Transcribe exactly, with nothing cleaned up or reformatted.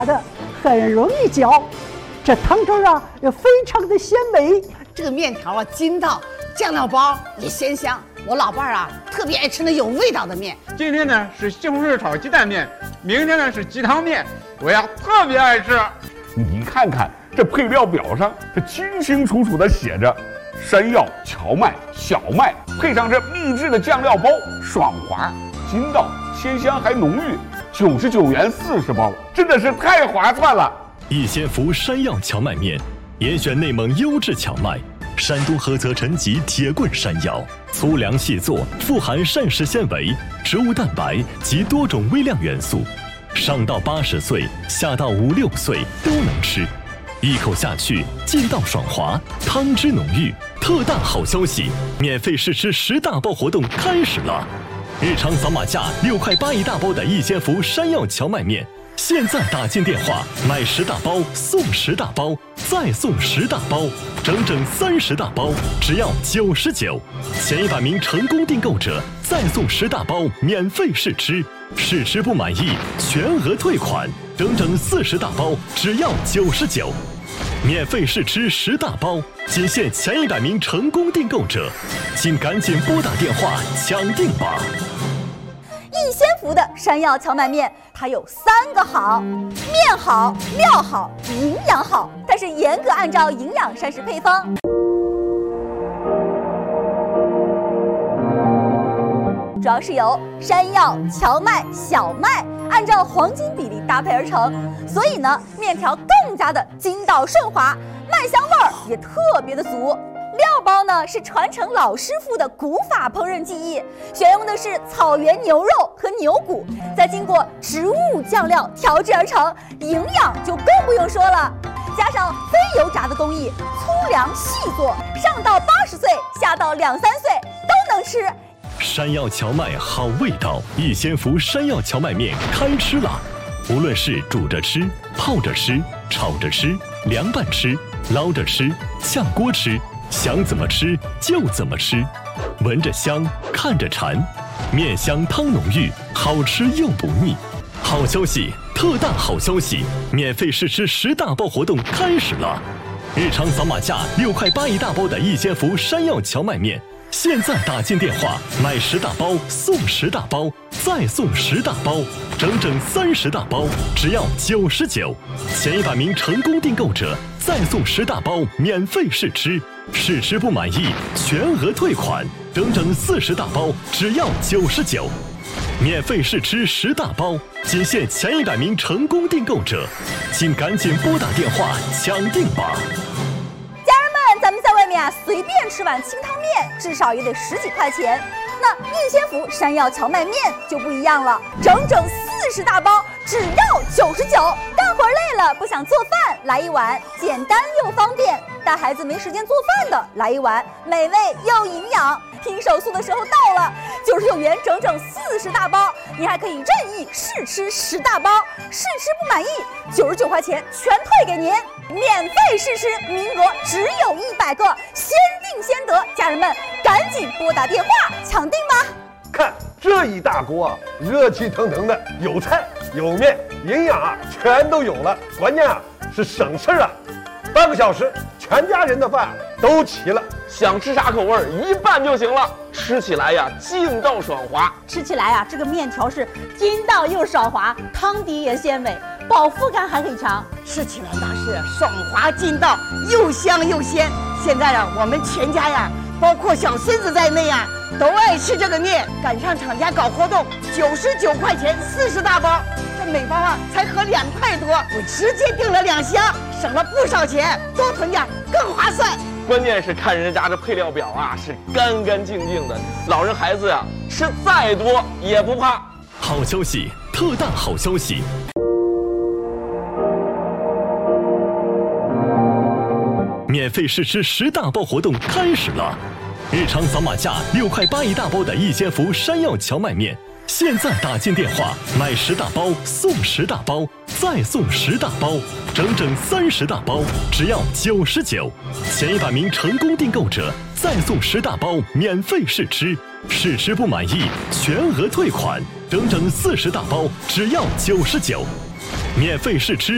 的很容易嚼，这汤汁啊也非常的鲜美。 这个面条啊筋道，酱料包也鲜香。我老伴儿啊特别爱吃那有味道的面。 今天呢是西红柿炒鸡蛋面，明天呢是鸡汤面，我呀特别爱吃。 你看看这配料表上，这清清楚楚的写着山药、荞麦、小麦，配上这秘制的酱料包，爽滑、筋道、鲜香还浓郁，九十九元四十包，真的是太划算了。 逸仙福山药荞麦面，严选内蒙优质荞麦，山东菏泽陈集铁棍山药，粗粮细作，富含膳食纤维、植物蛋白及多种微量元素，上到八十岁，下到五六岁都能吃。一口下去，劲道爽滑，汤汁浓郁。特大好消息，免费试吃十大包活动开始了！日常扫码价六块八一大包的逸仙福山药荞麦面，现在打进电话买十大包送十大包，再送十大包，整整三十大包，只要九十九。前一百名成功订购者再送十大包免费试吃，试吃不满意全额退款，整整四十大包，只要九十九。免费试吃十大包，仅限前一百名成功订购者，请赶紧拨打电话抢订吧！ 逸仙福的山药荞麦面，它有三个好：面好、料好、营养好。它是严格按照营养膳食配方。主要是由山药、荞麦、小麦按照黄金比例搭配而成，所以呢，面条更加的筋道顺滑，麦香味儿也特别的足。料包呢是传承老师傅的古法烹饪技艺，选用的是草原牛肉和牛骨，再经过植物酱料调制而成，营养就更不用说了。加上非油炸的工艺，粗粮细做，上到八十岁，下到两三岁都能吃。 山药荞麦好味道，逸仙福山药荞麦面开吃啦！无论是煮着吃、泡着吃、炒着吃、凉拌吃、捞着吃、炝锅吃，想怎么吃就怎么吃，闻着香，看着馋，面香汤浓郁，好吃又不腻。好消息，特大好消息！免费试吃十大包活动开始了！日常扫码价六块八一大包的逸仙福山药荞麦面。现在打进电话买十大包送十大包，再送十大包，整整三十大包，只要九十九。前一百名成功订购者再送十大包免费试吃，试吃不满意全额退款，整整四十大包，只要九十九。免费试吃十大包，仅限前一百名成功订购者，请赶紧拨打电话抢订吧！ 咱们在外面啊，随便吃碗清汤面，至少也得十几块钱。那逸仙福山药荞麦面就不一样了，整整四十大包，只要九十九。干活累了不想做饭，来一碗简单又方便；带孩子没时间做饭的，来一碗美味又营养。拼手速的时候到了，九十九元整整四十大包，你还可以任意试吃十大包，试吃不满意，九十九块钱全退给您。免费试吃，名额只有一百个，先定先得，家人们赶紧拨打电话抢订吧！ 看这一大锅啊，热气腾腾的，有菜有面，营养啊全都有了，关键啊是省事啊，半个小时全家人的饭都齐了。 想吃啥口味儿，一拌就行了。吃起来呀，劲道爽滑。 吃起来呀，这个面条是筋道又爽滑，汤底也鲜美，饱腹感还很强。 吃起来那是爽滑劲道，又香又鲜。现在啊，我们全家呀，包括小孙子在内啊，都爱吃这个面。赶上厂家搞活动，九十九块钱四十大包，这每包啊才合两块多，我直接订了两箱，省了不少钱，多囤点更划算。 关键是看人家这配料表啊，是干干净净的，老人孩子呀、啊、吃再多也不怕。 好消息，特大好消息！免费试吃十大包活动开始了！日常扫码价六块八一大包的逸仙福山药荞麦面，现在打进电话买十大包送十大包，再送十大包，整整三十大包，只要九十九。前一百名成功订购者再送十大包免费试吃，试吃不满意全额退款，整整四十大包，只要九十九。免费试吃。